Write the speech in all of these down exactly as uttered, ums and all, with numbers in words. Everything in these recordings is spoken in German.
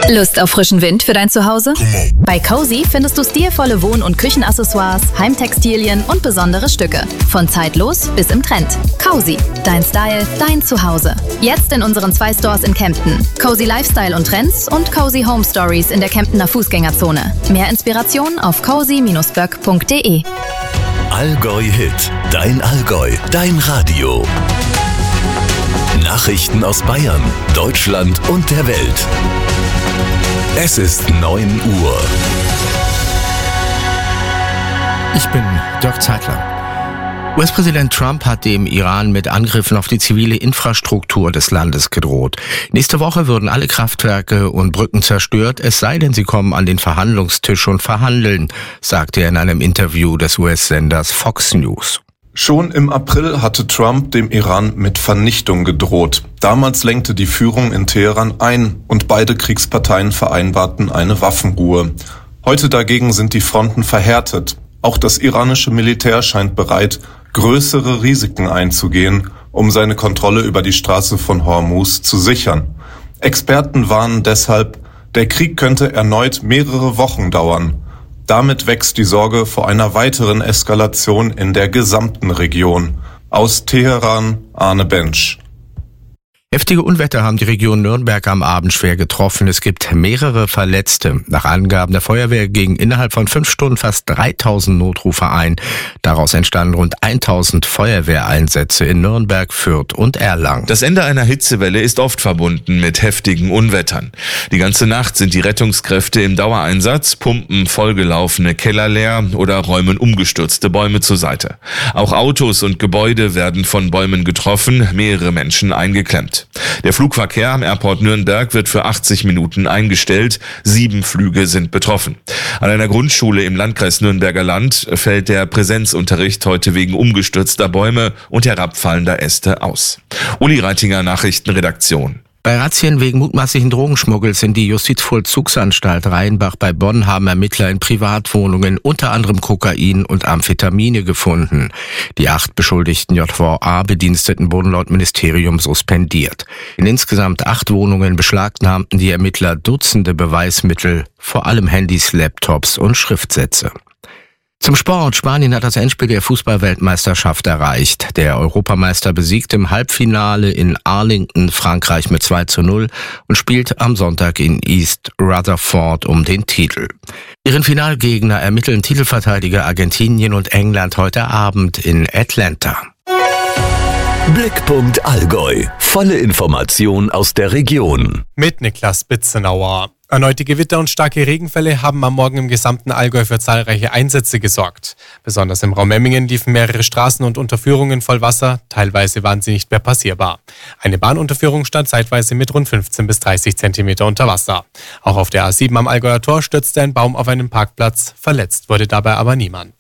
Lust auf frischen Wind für dein Zuhause? Bei Cozy findest du stilvolle Wohn- und Küchenaccessoires, Heimtextilien und besondere Stücke. Von zeitlos bis im Trend. Cozy. Dein Style, dein Zuhause. Jetzt in unseren zwei Stores in Kempten. Cozy Lifestyle und Trends und Cozy Home Stories in der Kemptener Fußgängerzone. Mehr Inspiration auf cozy Bindestrich böck Punkt de. Allgäu Hit. Dein Allgäu. Dein Radio. Nachrichten aus Bayern, Deutschland und der Welt. Es ist neun Uhr. Ich bin Dirk Zeitler. U S-Präsident Trump hat dem Iran mit Angriffen auf die zivile Infrastruktur des Landes gedroht. Nächste Woche würden alle Kraftwerke und Brücken zerstört, es sei denn, sie kommen an den Verhandlungstisch und verhandeln, sagte er in einem Interview des U S-Senders Fox News. Schon im April hatte Trump dem Iran mit Vernichtung gedroht. Damals lenkte die Führung in Teheran ein und beide Kriegsparteien vereinbarten eine Waffenruhe. Heute dagegen sind die Fronten verhärtet. Auch das iranische Militär scheint bereit, größere Risiken einzugehen, um seine Kontrolle über die Straße von Hormuz zu sichern. Experten warnen deshalb, der Krieg könnte erneut mehrere Wochen dauern. Damit wächst die Sorge vor einer weiteren Eskalation in der gesamten Region. Aus Teheran, Arne Bensch. Heftige Unwetter haben die Region Nürnberg am Abend schwer getroffen. Es gibt mehrere Verletzte. Nach Angaben der Feuerwehr gingen innerhalb von fünf Stunden fast dreitausend Notrufe ein. Daraus entstanden rund tausend Feuerwehreinsätze in Nürnberg, Fürth und Erlangen. Das Ende einer Hitzewelle ist oft verbunden mit heftigen Unwettern. Die ganze Nacht sind die Rettungskräfte im Dauereinsatz, pumpen vollgelaufene Keller leer oder räumen umgestürzte Bäume zur Seite. Auch Autos und Gebäude werden von Bäumen getroffen, mehrere Menschen eingeklemmt. Der Flugverkehr am Airport Nürnberg wird für achtzig Minuten eingestellt. Sieben Flüge sind betroffen. An einer Grundschule im Landkreis Nürnberger Land fällt der Präsenzunterricht heute wegen umgestürzter Bäume und herabfallender Äste aus. Uli Reitinger, Nachrichtenredaktion. Bei Razzien wegen mutmaßlichen Drogenschmuggels in die Justizvollzugsanstalt Rheinbach bei Bonn haben Ermittler in Privatwohnungen unter anderem Kokain und Amphetamine gefunden. Die acht beschuldigten J V A-Bediensteten wurden laut Ministerium suspendiert. In insgesamt acht Wohnungen beschlagnahmten die Ermittler Dutzende Beweismittel, vor allem Handys, Laptops und Schriftsätze. Zum Sport. Spanien hat das Endspiel der Fußball-Weltmeisterschaft erreicht. Der Europameister besiegt im Halbfinale in Arlington Frankreich mit zwei zu null und spielt am Sonntag in East Rutherford um den Titel. Ihren Finalgegner ermitteln Titelverteidiger Argentinien und England heute Abend in Atlanta. Blickpunkt Allgäu. Volle Information aus der Region. Mit Niklas Bitzenauer. Erneute Gewitter und starke Regenfälle haben am Morgen im gesamten Allgäu für zahlreiche Einsätze gesorgt. Besonders im Raum Memmingen liefen mehrere Straßen und Unterführungen voll Wasser, teilweise waren sie nicht mehr passierbar. Eine Bahnunterführung stand zeitweise mit rund fünfzehn bis dreißig Zentimeter unter Wasser. Auch auf der A sieben am Allgäuer Tor stürzte ein Baum auf einen Parkplatz, verletzt wurde dabei aber niemand.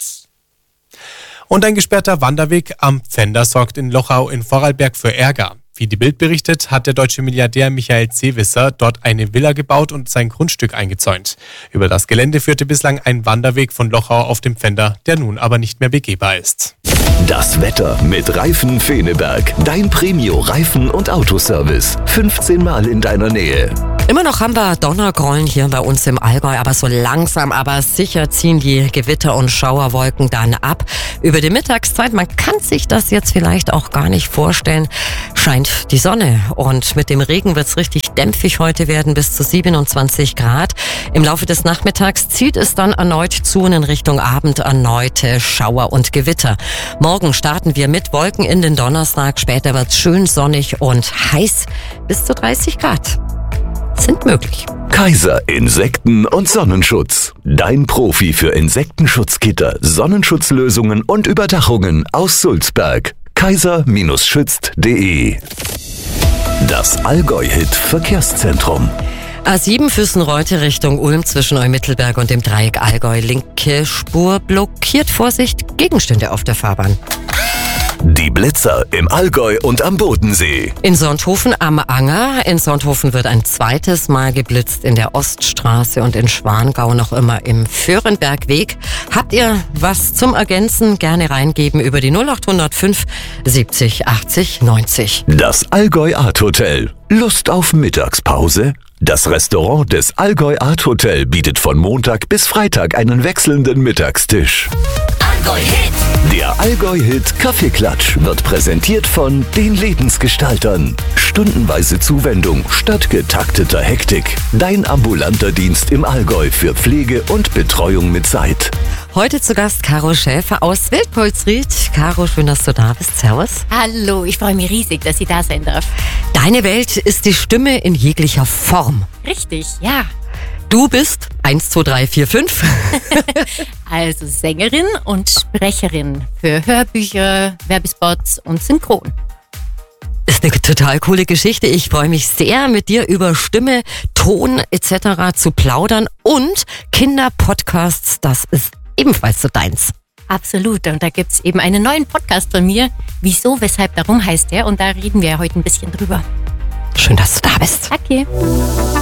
Und ein gesperrter Wanderweg am Pfänder sorgt in Lochau in Vorarlberg für Ärger. Wie die Bild berichtet, hat der deutsche Milliardär Michael Seewisser dort eine Villa gebaut und sein Grundstück eingezäunt. Über das Gelände führte bislang ein Wanderweg von Lochau auf dem Pfänder, der nun aber nicht mehr begehbar ist. Das Wetter mit Reifen Feneberg. Dein Premio-Reifen- und Autoservice. fünfzehn Mal in deiner Nähe. Immer noch haben wir Donnergrollen hier bei uns im Allgäu, aber so langsam, aber sicher ziehen die Gewitter- und Schauerwolken dann ab. Über die Mittagszeit, man kann sich das jetzt vielleicht auch gar nicht vorstellen, scheint die Sonne. Und mit dem Regen wird es richtig dämpfig heute werden, bis zu siebenundzwanzig Grad. Im Laufe des Nachmittags zieht es dann erneut zu und in Richtung Abend erneute Schauer und Gewitter. Morgen starten wir mit Wolken in den Donnerstag, später wird es schön sonnig und heiß, bis zu dreißig Grad. Sind möglich. Kaiser Insekten- und Sonnenschutz. Dein Profi für Insektenschutzgitter, Sonnenschutzlösungen und Überdachungen aus Sulzberg. kaiser schützt punkt de. Das Allgäu-Hit Verkehrszentrum. A sieben Füssen-Reute Richtung Ulm zwischen Eumittelberg und dem Dreieck Allgäu. Linke Spur blockiert. Vorsicht, Gegenstände auf der Fahrbahn. Die Blitzer im Allgäu und am Bodensee. In Sonthofen am Anger. In Sonthofen wird ein zweites Mal geblitzt, in der Oststraße und in Schwangau noch immer im Föhrenbergweg. Habt ihr was zum Ergänzen? Gerne reingeben über die null acht null fünf siebzig achtzig neunzig. Das Allgäu Art Hotel. Lust auf Mittagspause? Das Restaurant des Allgäu Art Hotel bietet von Montag bis Freitag einen wechselnden Mittagstisch. Allgäu Hit. Der Allgäu Hit Kaffeeklatsch wird präsentiert von den Lebensgestaltern. Stundenweise Zuwendung statt getakteter Hektik. Dein ambulanter Dienst im Allgäu für Pflege und Betreuung mit Zeit. Heute zu Gast Caro Schäfer aus Wildpolsried. Caro, schön, dass du da bist. Servus. Hallo, ich freue mich riesig, dass ich da sein darf. Deine Welt ist die Stimme in jeglicher Form. Richtig, ja. Du bist eins, zwei, drei, vier, fünf. Also Sängerin und Sprecherin für Hörbücher, Werbespots und Synchron. Ist eine total coole Geschichte. Ich freue mich sehr, mit dir über Stimme, Ton et cetera zu plaudern. Und Kinderpodcasts, das ist ebenfalls so deins. Absolut. Und da gibt es eben einen neuen Podcast von mir. Wieso, weshalb, darum heißt der. Und da reden wir heute ein bisschen drüber. Schön, dass du da bist. Danke.